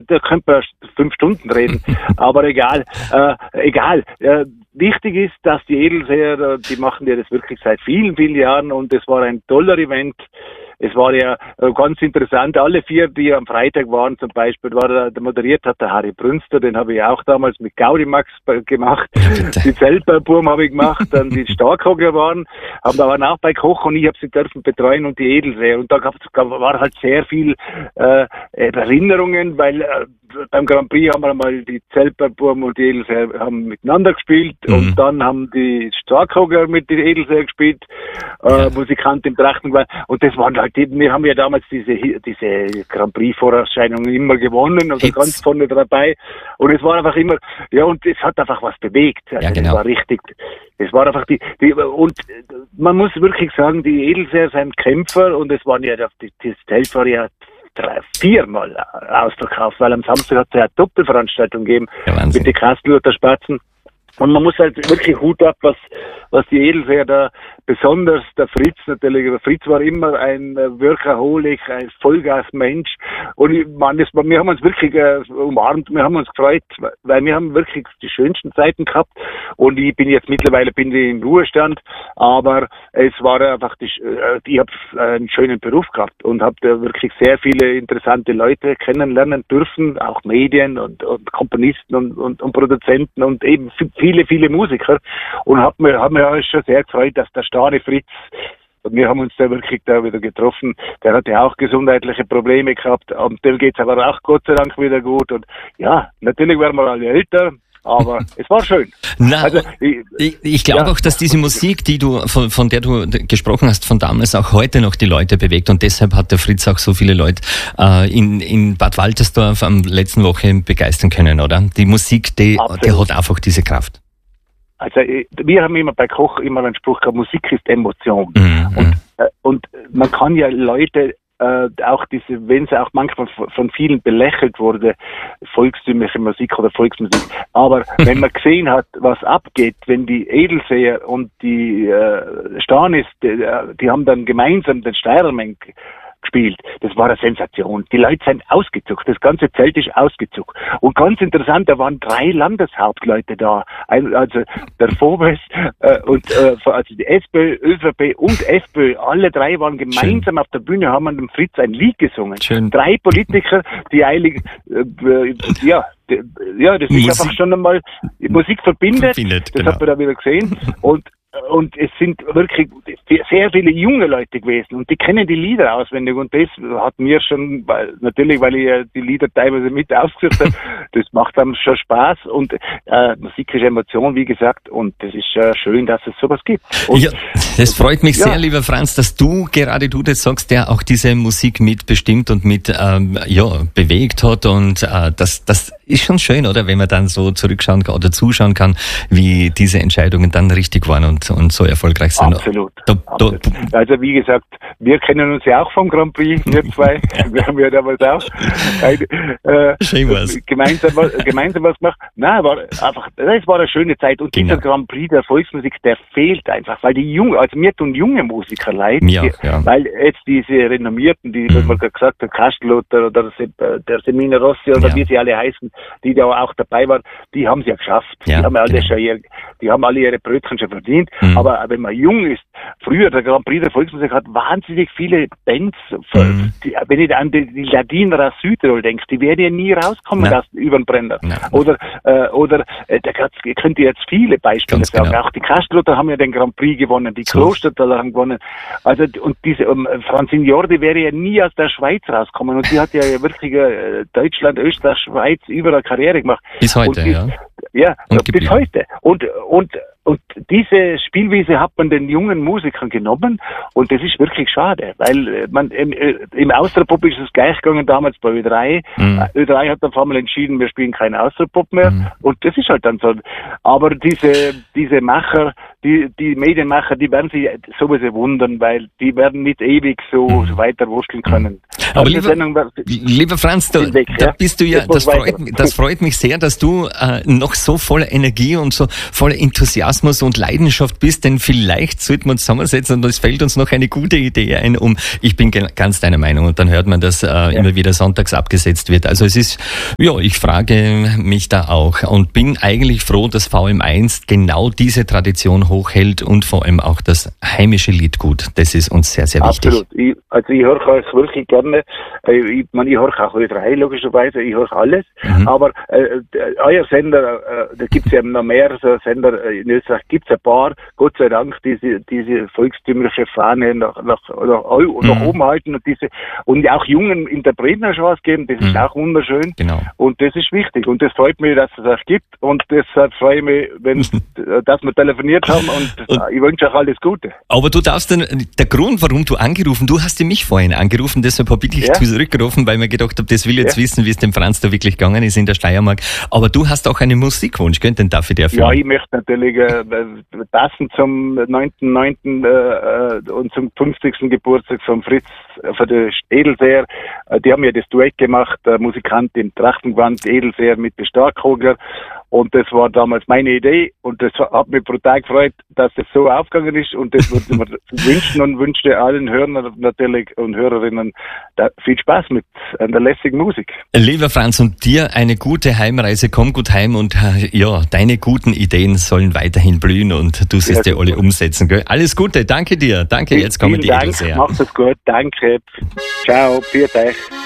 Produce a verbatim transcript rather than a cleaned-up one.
da könnte man fünf Stunden reden, aber egal, äh, egal. Äh, wichtig ist, dass die Edelseher, die machen ja das wirklich seit vielen, vielen Jahren und es war ein toller Event. Es war ja ganz interessant, alle vier, die am Freitag waren zum Beispiel, war der, der moderiert hat der Harry Brünster, den habe ich auch damals mit Gaudimax gemacht, ja, die Zeltburm habe ich gemacht, dann die Starkhogler waren, haben da waren auch bei Koch und ich habe sie dürfen betreuen und die Edelseher und da gab es war halt sehr viel äh, Erinnerungen, weil äh, beim Grand Prix haben wir einmal die Zeltburm und die Edelseher haben miteinander gespielt mhm. und dann haben die Starkhogler mit den Edelseher gespielt, äh, ja. Musikant im Trachtenwein und das waren halt wir haben ja damals diese diese Grand Prix Vorausscheidungen immer gewonnen und ganz vorne dabei und es war einfach immer ja und es hat einfach was bewegt. Also ja, genau. Es war richtig, es war einfach die, die und man muss wirklich sagen, die Edelseher sind Kämpfer und es waren ja das Zelt war ja drei, viermal ausverkauft, weil am Samstag hat es ja eine Doppelveranstaltung gegeben ja, mit den Kastelruther Spatzen. Und man muss halt wirklich Hut ab, was, was die Edelseher da, besonders der Fritz natürlich, der Fritz war immer ein äh, Workaholic, ein Vollgasmensch. Und ich meine, das, wir haben uns wirklich äh, umarmt, wir haben uns gefreut, weil wir haben wirklich die schönsten Zeiten gehabt. Und ich bin jetzt mittlerweile bin ich im Ruhestand, aber es war einfach, die, äh, ich habe einen schönen Beruf gehabt und habe da wirklich sehr viele interessante Leute kennenlernen dürfen, auch Medien und, und Komponisten und, und, und Produzenten und eben viele, viele Musiker und hab mir, hab mir schon sehr gefreut, dass der Stani Fritz, und wir haben uns da wirklich da wieder getroffen, der hatte auch gesundheitliche Probleme gehabt, und dem geht's aber auch Gott sei Dank wieder gut und ja, natürlich werden wir alle älter, aber es war schön. Na, also, ich ich, ich glaube ja. auch, dass diese Musik, die du von, von der du gesprochen hast, von damals auch heute noch die Leute bewegt und deshalb hat der Fritz auch so viele Leute äh, in, in Bad Waltersdorf am letzten Woche begeistern können, oder? Die Musik, die, die hat einfach diese Kraft. Also wir haben immer bei Koch immer einen Spruch gehabt, Musik ist Emotion. Mhm. Und, äh, und man kann ja Leute äh, auch diese, wenn es auch manchmal von vielen belächelt wurde, volkstümliche Musik oder Volksmusik, aber wenn man gesehen hat, was abgeht, wenn die Edelseher und die äh, Stanis, die, die haben dann gemeinsam den Steiermark gespielt. Das war eine Sensation. Die Leute sind ausgezuckt. Das ganze Zelt ist ausgezuckt. Und ganz interessant, da waren drei Landeshauptleute da. Ein, also der Vogels äh, und äh, also die SPÖ, ÖVP und FPÖ. Alle drei waren gemeinsam Schön. Auf der Bühne, haben an dem Fritz ein Lied gesungen. Schön. Drei Politiker, die eigentlich äh, ja ja, das Musik. Ist einfach schon einmal Musik verbindet. verbindet das genau. Hat man da wieder gesehen. Und Und es sind wirklich sehr viele junge Leute gewesen und die kennen die Lieder auswendig und das hat mir schon, weil, natürlich, weil ich ja die Lieder teilweise mit aufgesucht habe, das macht einem schon Spaß und äh, Musik ist Emotion, wie gesagt, und das ist äh, schön, dass es sowas gibt. Und, ja, das freut mich ja. sehr, lieber Franz, dass du, gerade du das sagst, der auch diese Musik mitbestimmt und mit ähm, ja bewegt hat und äh, das, das ist schon schön, oder, wenn man dann so zurückschauen kann oder zuschauen kann, wie diese Entscheidungen dann richtig waren und, und so erfolgreich sind. Absolut. Da, da, also wie gesagt, wir kennen uns ja auch vom Grand Prix, wir zwei. Wir haben ja damals auch ein, äh, gemeinsam, gemeinsam was gemacht. Nein, war einfach, das war eine schöne Zeit. Und genau. Dieser Grand Prix der Volksmusik, der fehlt einfach, weil die jungen, also mir tun junge Musiker leid, ja, die, ja. weil jetzt diese renommierten, die, mhm. was man gerade gesagt hat, Kastelruther oder der Semina Rossi oder ja. wie sie alle heißen, die da auch dabei waren, die haben es ja geschafft. Ja, die haben alle genau. schon ihr, die haben alle ihre Brötchen schon verdient. Mhm. Aber wenn man jung ist, früher der Grand Prix der Volksmusik hat wahnsinnig viele Bands. Mhm. Die, wenn ich an die, die Ladiner aus Südtirol denke, die werden ja nie rauskommen aus über den Brenner. Nein. Oder äh, oder äh, da könnt ihr jetzt viele Beispiele Ganz sagen. Genau. Auch die Kastelruther haben ja den Grand Prix gewonnen, die so. Klostertaler haben gewonnen. Also und diese um, Francine Jordi wäre ja nie aus der Schweiz rauskommen und die hat ja wirklich äh, Deutschland, Österreich, Schweiz überall Karriere gemacht. Bis heute, die, ja. Ja, und bis geblieben. heute. Und und Und diese Spielwiese hat man den jungen Musikern genommen und das ist wirklich schade, weil man im, im Austropop ist es gleich gegangen damals bei Ö drei. Mhm. Ö drei hat auf einmal entschieden, wir spielen keinen Austropop mehr mhm. und das ist halt dann so. Aber diese diese Macher, die, die Medienmacher, die werden sich sowieso wundern, weil die werden nicht ewig so, mhm. so weiter wurschteln können. Aber also lieber, Sendung, lieber Franz, da, weg, da ja? bist du ja, das, das freut, das freut mich sehr, dass du äh, noch so voller Energie und so voller Enthusiasmus und Leidenschaft bist, denn vielleicht sollten wir uns zusammensetzen und es fällt uns noch eine gute Idee ein, um, ich bin ganz deiner Meinung und dann hört man, dass äh, ja. immer wieder sonntags abgesetzt wird. Also es ist, ja, ich frage mich da auch und bin eigentlich froh, dass V M eins genau diese Tradition hochhält und vor allem auch das heimische Liedgut. Das ist uns sehr, sehr wichtig. Absolut. Ich, also ich höre euch wirklich gerne. Ich, meine, ich höre auch Ö drei logischerweise, ich höre alles. Mhm. Aber äh, euer Sender, äh, da gibt es ja noch mehr so Sender in Österreich, gibt es ein paar, Gott sei Dank, diese diese volkstümliche Fahne nach, nach, nach, nach mhm. oben halten und diese und auch jungen Interpreten eine Chance geben, das ist mhm. auch wunderschön. Genau. Und das ist wichtig. Und das freut mich, dass es das gibt. Und deshalb freue ich mich, wenn, dass wir telefoniert haben und, und ich wünsche euch alles Gute. Aber du darfst dann, der Grund, warum du angerufen, du hast mich vorhin angerufen, deshalb habe ich dich ja. zurückgerufen, weil ich mir gedacht habe, das will ich jetzt ja. wissen, wie es dem Franz da wirklich gegangen ist in der Steiermark. Aber du hast auch einen Musikwunsch, gell? Den darf ich dir erfüllen. Ja, ich möchte natürlich äh, passend zum neunten neunten Äh, und zum fünfzigsten Geburtstag von Fritz, äh, von der Edelseer. Äh, die haben ja das Duett gemacht, der Musikant im Trachtengewand, Edelseer mit der Starkhogler. Und das war damals meine Idee und das hat mich brutal gefreut, dass das so aufgegangen ist und das würde ich mir wünschen und wünsche allen Hörern natürlich und Hörerinnen da viel Spaß mit der lässigen Musik. Lieber Franz, und dir eine gute Heimreise, komm gut heim und ja, deine guten Ideen sollen weiterhin blühen und du siehst ja, dir alle umsetzen. Gell? Alles Gute, danke dir, danke, vielen, jetzt kommen die Dank, Edelseer. Macht es gut, danke, ciao, viert euch.